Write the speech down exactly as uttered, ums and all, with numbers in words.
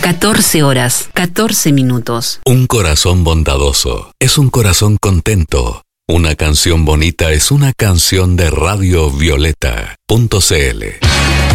catorce horas, catorce minutos. Un corazón bondadoso es un corazón contento. Una canción bonita es una canción de Radio Violeta punto c l.